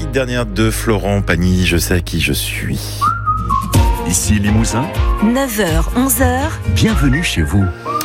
toute dernière de Florent Pagny, je sais à qui je suis. Ici Limousin, 9h, 11h. bienvenue chez vous.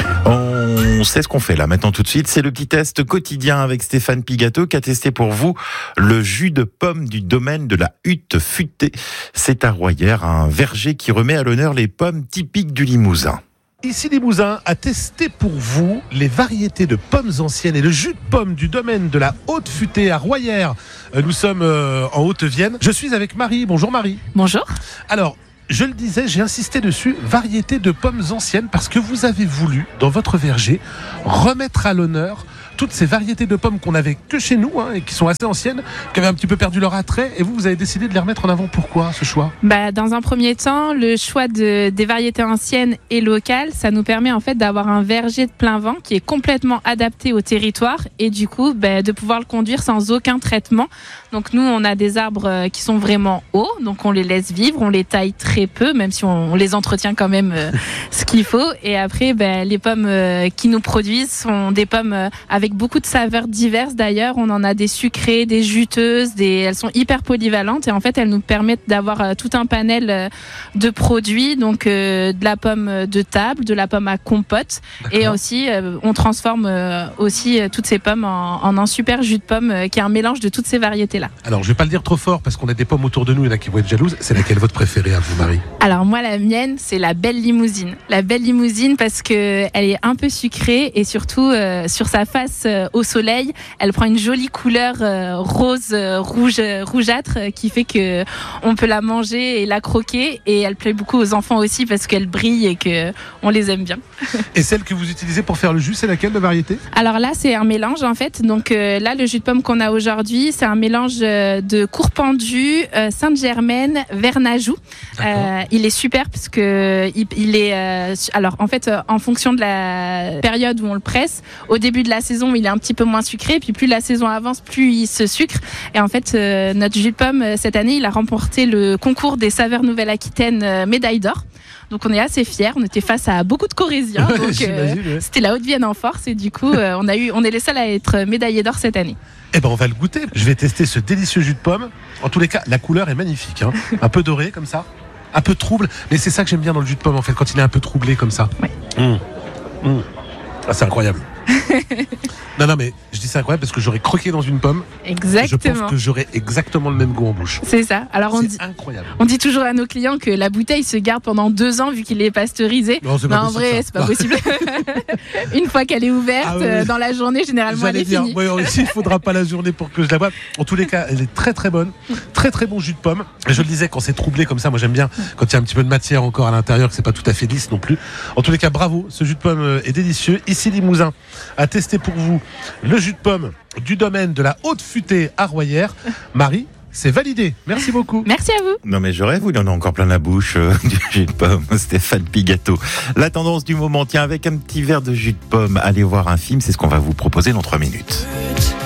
On sait ce qu'on fait là maintenant tout de suite, c'est le petit test quotidien avec Stéphane Pigato qui a testé pour vous le jus de pomme du domaine de la Hutte Futée. C'est à Royères, un verger qui remet à l'honneur les pommes typiques du Limousin. Ici Limousin a testé pour vous les variétés de pommes anciennes et le jus de pomme du domaine de la Hutte Futée à Royères. Nous sommes en Haute-Vienne. Je suis avec Marie. Bonjour Marie. Bonjour. Alors, je le disais, j'ai insisté dessus, variété de pommes anciennes, parce que vous avez voulu, dans votre verger, remettre à l'honneur toutes ces variétés de pommes qu'on avait que chez nous, et qui sont assez anciennes, qui avaient un petit peu perdu leur attrait, et vous avez décidé de les remettre en avant. Pourquoi ce choix ? Dans un premier temps, le choix des variétés anciennes et locales, ça nous permet en fait d'avoir un verger de plein vent qui est complètement adapté au territoire et du coup de pouvoir le conduire sans aucun traitement. Donc nous, on a des arbres qui sont vraiment hauts, donc on les laisse vivre, on les taille très peu, même si on les entretient quand même ce qu'il faut. Et après, les pommes qui nous produisent sont des pommes avec beaucoup de saveurs diverses. D'ailleurs, on en a des sucrées, des juteuses, elles sont hyper polyvalentes et en fait, elles nous permettent d'avoir tout un panel de produits, donc de la pomme de table, de la pomme à compote. D'accord. Et aussi, on transforme aussi toutes ces pommes en un super jus de pomme qui est un mélange de toutes ces variétés-là. Alors, je vais pas le dire trop fort parce qu'on a des pommes autour de nous, il y en a qui vont être jalouses. C'est laquelle votre préférée à vous, Marie ? Alors moi, la mienne, c'est la belle limousine. La belle limousine parce que elle est un peu sucrée et surtout sur sa face au soleil, elle prend une jolie couleur rose, rougeâtre qui fait que on peut la manger et la croquer et elle plaît beaucoup aux enfants aussi parce qu'elle brille et que on les aime bien. Et celle que vous utilisez pour faire le jus, c'est laquelle de variété ? Alors là, c'est un mélange en fait. Donc là, le jus de pomme qu'on a aujourd'hui, c'est un mélange de Courpendu, Sainte-Germaine, Vernajou. Il est super parce que il est alors en fait en fonction de la période où on le presse, au début de la saison il est un petit peu moins sucré, puis plus la saison avance, plus il se sucre. Et en fait notre jus de pomme cette année, il a remporté le concours des saveurs Nouvelle-Aquitaine médaille d'or. Donc on est assez fiers, on était face à beaucoup de Corésiens, donc c'était la Haute-Vienne en force et du coup on est les seuls à être médaillés d'or cette année. Eh ben on va le goûter. Je vais tester ce délicieux jus de pomme. En tous les cas, la couleur est magnifique, un peu doré comme ça, un peu trouble, mais c'est ça que j'aime bien dans le jus de pomme en fait, quand il est un peu troublé comme ça. Oui. Ah, c'est incroyable. Non, mais je dis c'est incroyable parce que j'aurais croqué dans une pomme. Exactement. Je pense que j'aurais exactement le même goût en bouche. C'est ça. Alors incroyable. On dit toujours à nos clients que la bouteille se garde pendant 2 ans vu qu'il est pasteurisé. Non, en vrai, c'est pas possible. Une fois qu'elle est ouverte, dans la journée, généralement, elle est finie. Ici, il faudra pas la journée pour que je la boive. En tous les cas, elle est très très bonne. Très très bon jus de pomme. Et je le disais, quand c'est troublé comme ça, moi j'aime bien quand il y a un petit peu de matière encore à l'intérieur, que c'est pas tout à fait lisse non plus. En tous les cas, bravo. Ce jus de pomme est délicieux. Ici, Limousin a testé pour vous le jus de pomme du domaine de la Hutte Futée à Royères. Marie, c'est validé. Merci beaucoup. Merci à vous. Non mais je rêve, il en a encore plein la bouche du jus de pomme, Stéphane Pigato. La tendance du moment, tiens, avec un petit verre de jus de pomme, allez voir un film, c'est ce qu'on va vous proposer dans 3 minutes.